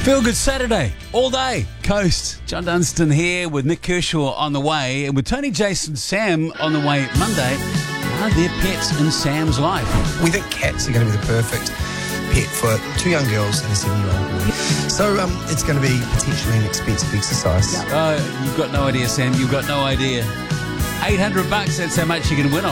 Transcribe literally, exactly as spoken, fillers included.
Feel Good Saturday, all day, Coast. John Dunstan here with Nick Kershaw on the way, and with Tony, Jason, Sam on the way Monday. Are there pets in Sam's life? We think cats are going to be the perfect pet for two young girls and a seven-year-old boy. So um, it's going to be potentially an expensive exercise. Oh, you've got no idea, Sam. You've got no idea. eight hundred bucks, that's how much you can win on.